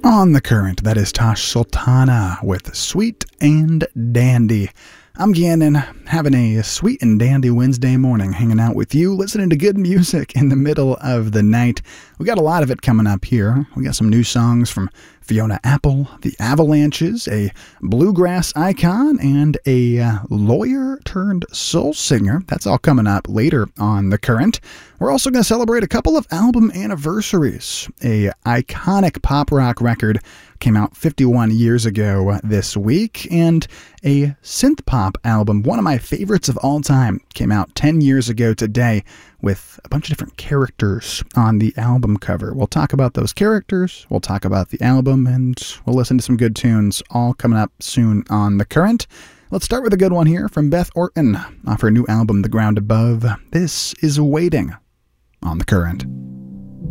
On the current, that is Tash Sultana with Sweet and Dandy. I'm Gannon, having a sweet and dandy Wednesday morning, hanging out with you, listening to good music in the middle of the night. We got a lot of it coming up here. We got some new songs from Fiona Apple, the Avalanches, a bluegrass icon, and a lawyer turned soul singer. That's all coming up later on The Current. We're also going to celebrate a couple of album anniversaries. A iconic pop rock record came out 51 years ago this week, and a synth pop album, one of my favorites of all time, came out 10 years ago today with a bunch of different characters on the album cover. We'll talk about those characters, we'll talk about the album, and we'll listen to some good tunes, all coming up soon on The Current. Let's start with a good one here from Beth Orton off her new album, The Ground Above. This is Waiting on The Current.